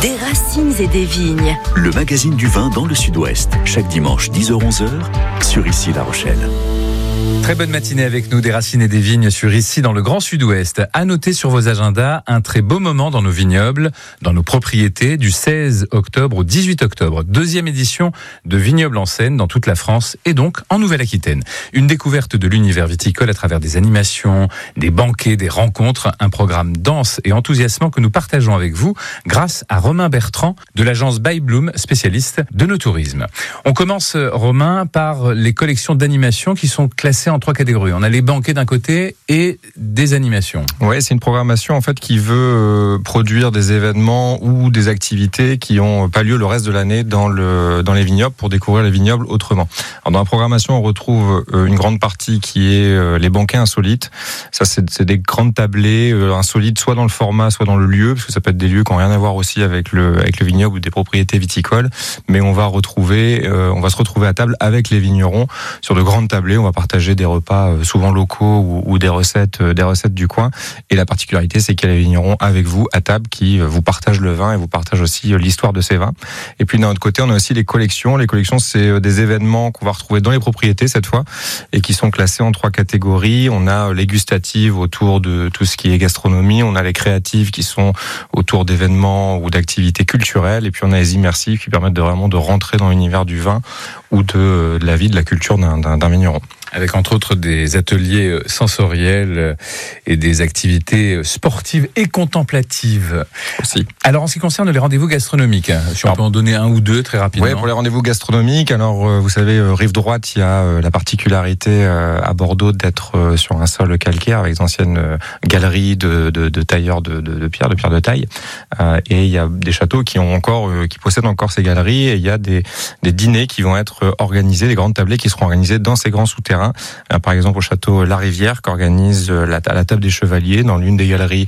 Des racines et des vignes. Le magazine du vin dans le Sud-Ouest. Chaque dimanche 10h-11h sur Ici La Rochelle. Très bonne matinée avec nous, des racines et des vignes sur Ici dans le Grand Sud-Ouest. À noter sur vos agendas un très beau moment dans nos vignobles, dans nos propriétés, du 16 octobre au 18 octobre. Deuxième édition de Vignobles en scène dans toute la France et donc en Nouvelle-Aquitaine. Une découverte de l'univers viticole à travers des animations, des banquets, des rencontres, un programme dense et enthousiasmant que nous partageons avec vous grâce à Romain Bertrand de l'agence By Bloom, spécialiste de nos tourismes. On commence, Romain, par les collections d'animations qui sont classées en 3 catégories. On a les banquets d'un côté et des animations. Ouais, c'est une programmation en fait qui veut produire des événements ou des activités qui n'ont pas lieu le reste de l'année dans les vignobles pour découvrir les vignobles autrement. Alors dans la programmation, on retrouve une grande partie qui est les banquets insolites. Ça, c'est des grandes tablées insolites, soit dans le format, soit dans le lieu, parce que ça peut être des lieux qui n'ont rien à voir aussi avec le vignoble ou des propriétés viticoles. Mais on va se retrouver à table avec les vignerons sur de grandes tablées. On va partager des repas souvent locaux ou des recettes du coin. Et la particularité, c'est qu'il y a les vignerons avec vous à table qui vous partagent le vin et vous partagent aussi l'histoire de ces vins. Et puis d'un autre côté, on a aussi les collections. Les collections, c'est des événements qu'on va retrouver dans les propriétés cette fois et qui sont classés en 3 catégories. On a les gustatives autour de tout ce qui est gastronomie. On a les créatives qui sont autour d'événements ou d'activités culturelles. Et puis on a les immersives qui permettent vraiment de rentrer dans l'univers du vin ou de la vie, de la culture d'un vigneron. Avec entre autres des ateliers sensoriels et des activités sportives et contemplatives aussi. Alors en ce qui concerne les rendez-vous gastronomiques, si on peut en donner un ou deux très rapidement. Oui, pour les rendez-vous gastronomiques, alors vous savez, rive droite, il y a la particularité à Bordeaux d'être sur un sol calcaire avec d'anciennes galeries de tailleurs de pierre de taille. Et il y a des châteaux qui possèdent encore ces galeries et il y a des dîners qui vont être organisés, des grandes tablées qui seront organisées dans ces grands souterrains. Par exemple au château La Rivière qu'organise à la table des chevaliers dans l'une des galeries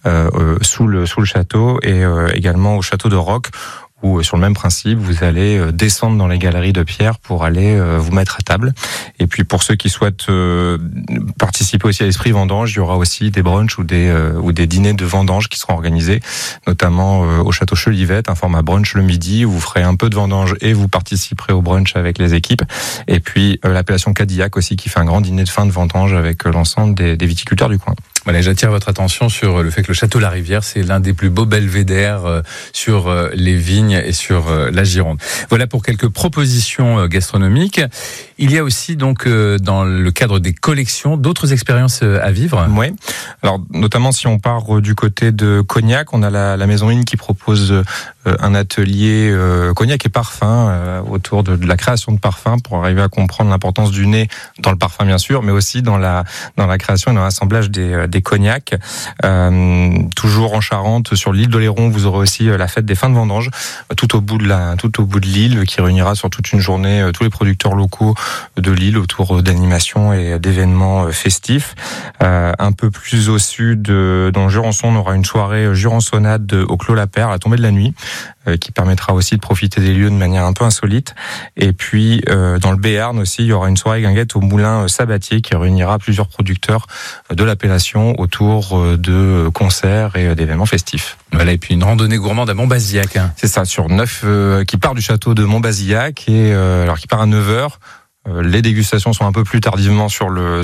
sous le château et également au château de Roc où sur le même principe vous allez descendre dans les galeries de pierre pour aller vous mettre à table. Et puis pour ceux qui souhaitent participer aussi à l'esprit vendange, il y aura aussi des brunchs ou des dîners de vendange qui seront organisés, notamment au château Chelivette, un format brunch le midi où vous ferez un peu de vendange et vous participerez au brunch avec les équipes. Et puis l'appellation Cadillac aussi qui fait un grand dîner de fin de vendange avec l'ensemble des viticulteurs du coin. Voilà, j'attire votre attention sur le fait que le château La Rivière, c'est l'un des plus beaux belvédères sur les vignes et sur la Gironde. Voilà pour quelques propositions gastronomiques. Il y a aussi donc dans le cadre des collections d'autres expériences à vivre. Oui. Alors notamment si on part du côté de Cognac, on a la Maison Inn qui propose un atelier cognac et parfum autour de la création de parfums pour arriver à comprendre l'importance du nez dans le parfum bien sûr, mais aussi dans la création et dans l'assemblage des cognacs. Toujours en Charente, sur l'île d'Oléron, vous aurez aussi la fête des fins de vendange tout au bout de l'île qui réunira sur toute une journée tous les producteurs locaux de l'île autour d'animations et d'événements festifs. Un peu plus au sud, dans Jurançon, on aura une soirée jurançonnade au Clos La Perle à la tombée de la nuit qui permettra aussi de profiter des lieux de manière un peu insolite. Et puis dans le Béarn aussi, il y aura une soirée guinguette au moulin Sabatier qui réunira plusieurs producteurs de l'appellation autour de concerts et d'événements festifs. Voilà, et puis une randonnée gourmande à Montbazillac. C'est ça, sur 9 qui part du château de Montbazillac et alors qui part à 9h. Les dégustations sont un peu plus tardivement sur le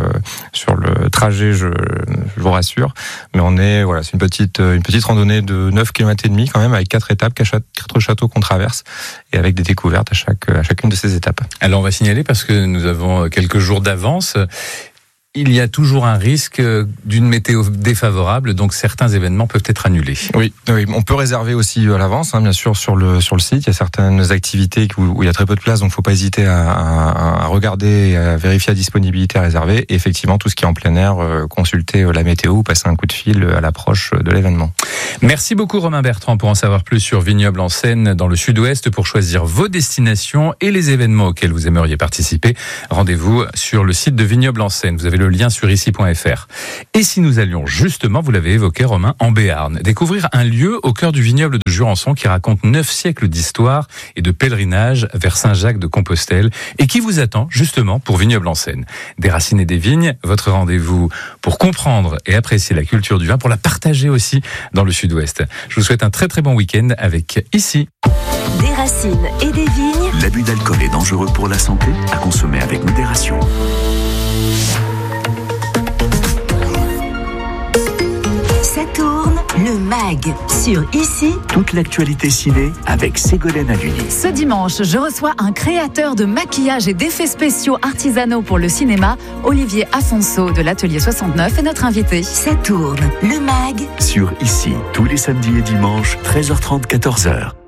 trajet, je vous rassure. Mais c'est une petite randonnée de 9 km et demi quand même, avec 4 étapes, 4 châteaux qu'on traverse et avec des découvertes à chacune de ces étapes. Alors on va signaler parce que nous avons quelques jours d'avance. Il y a toujours un risque d'une météo défavorable, donc certains événements peuvent être annulés. Oui, on peut réserver aussi à l'avance, bien sûr, sur le site. Il y a certaines activités où il y a très peu de place, donc il ne faut pas hésiter à regarder, à vérifier la disponibilité à réserver. Et effectivement, tout ce qui est en plein air, consulter la météo ou passer un coup de fil à l'approche de l'événement. Merci beaucoup Romain Bertrand pour en savoir plus sur Vignobles en scène dans le Sud-Ouest. Pour choisir vos destinations et les événements auxquels vous aimeriez participer, rendez-vous sur le site de Vignobles en scène. Vous avez le le lien sur ici.fr. Et si nous allions justement, vous l'avez évoqué Romain, en Béarn, découvrir un lieu au cœur du vignoble de Jurançon qui raconte 9 siècles d'histoire et de pèlerinage vers Saint-Jacques-de-Compostelle et qui vous attend justement pour Vignoble en Seine. Des racines et des vignes, votre rendez-vous pour comprendre et apprécier la culture du vin, pour la partager aussi dans le Sud-Ouest. Je vous souhaite un très très bon week-end avec Ici. Des racines et des vignes. L'abus d'alcool est dangereux pour la santé, à consommer avec modération. Ça tourne, le MAG, sur Ici. Toute l'actualité ciné avec Ségolène Aluni. Ce dimanche, je reçois un créateur de maquillage et d'effets spéciaux artisanaux pour le cinéma, Olivier Afonso de l'Atelier 69 est notre invité. Ça tourne, le MAG. Sur Ici, tous les samedis et dimanches, 13h30, 14h.